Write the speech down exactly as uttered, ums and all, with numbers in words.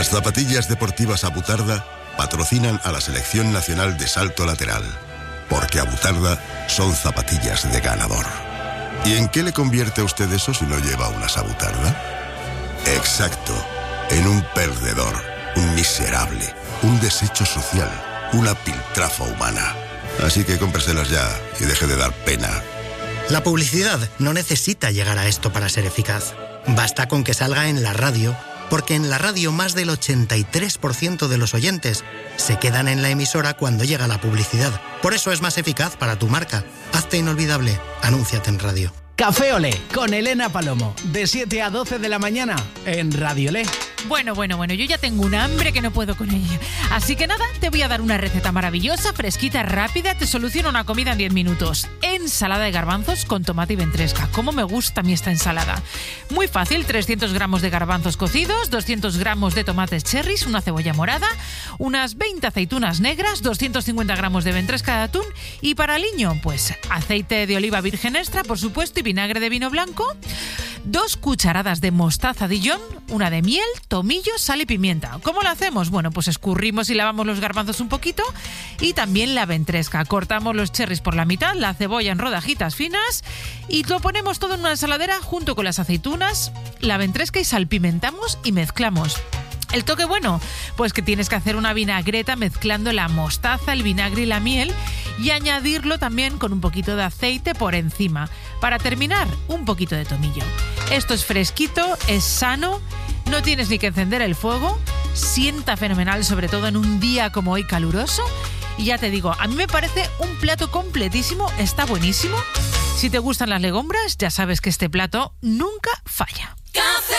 Las zapatillas deportivas Abutarda patrocinan a la Selección Nacional de Salto Lateral, porque Abutarda son zapatillas de ganador. ¿Y en qué le convierte a usted eso si no lleva unas Abutarda? Exacto, en un perdedor, un miserable, un desecho social, una piltrafa humana. Así que cómpreselas ya y deje de dar pena. La publicidad no necesita llegar a esto para ser eficaz. Basta con que salga en la radio, porque en la radio más del ochenta y tres por ciento de los oyentes se quedan en la emisora cuando llega la publicidad. Por eso es más eficaz para tu marca. Hazte inolvidable. Anúnciate en radio. Café Olé con Elena Palomo, de siete a doce de la mañana en Radio Olé. Bueno, bueno, bueno, yo ya tengo un hambre que no puedo con ella. Así que nada, te voy a dar una receta maravillosa, fresquita, rápida, te soluciona una comida en diez minutos. Ensalada de garbanzos con tomate y ventresca. ¿Cómo me gusta a mí esta ensalada? Muy fácil, trescientos gramos de garbanzos cocidos, doscientos gramos de tomates cherries, una cebolla morada, unas veinte aceitunas negras, doscientos cincuenta gramos de ventresca de atún y para aliño, pues aceite de oliva virgen extra, por supuesto, y vinagre de vino blanco, dos cucharadas de mostaza Dijon, una de miel, tomillo, sal y pimienta. ¿Cómo lo hacemos? Bueno, pues escurrimos y lavamos los garbanzos un poquito y también la ventresca. Cortamos los cherries por la mitad, la cebolla en rodajitas finas y lo ponemos todo en una ensaladera junto con las aceitunas, la ventresca y salpimentamos y mezclamos. El toque bueno, pues que tienes que hacer una vinagreta mezclando la mostaza, el vinagre y la miel y añadirlo también con un poquito de aceite por encima. Para terminar, un poquito de tomillo. Esto es fresquito, es sano, no tienes ni que encender el fuego, sienta fenomenal, sobre todo en un día como hoy caluroso. Y ya te digo, a mí me parece un plato completísimo, está buenísimo. Si te gustan las legumbres, ya sabes que este plato nunca falla. Café